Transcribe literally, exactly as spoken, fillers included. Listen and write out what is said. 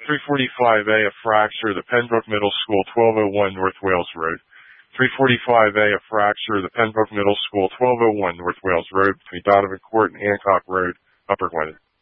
three forty-five A, a fracture, the Pembroke Middle School, twelve oh one North Wales Road. three forty-five A, a fracture, the Pembroke Middle School, twelve oh one North Wales Road, between Donovan Court and Hancock Road, Upper Gwinnett.